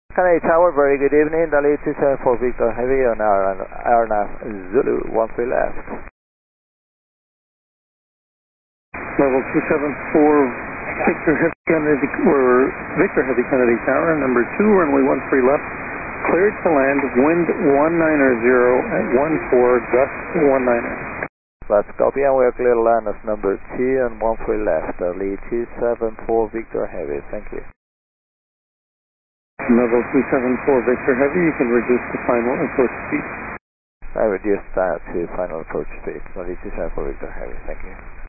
Canary Tower, very good evening. Delhi 274 Victor Heavy on RNAV Zulu 13 left. Level 274 Victor Heavy Kennedy, we're Victor Heavy Kennedy Tower, number 2, runway 13 left. Cleared to land, wind 190 at 14, gust 19. Let's copy, and we are clear to land as number 2 and 13 left. Delhi 274 Victor Heavy, thank you. Level 274 Victor Heavy, you can reduce the final approach speed. I reduced that to final approach speed. Delhi 274 Victor Heavy, thank you.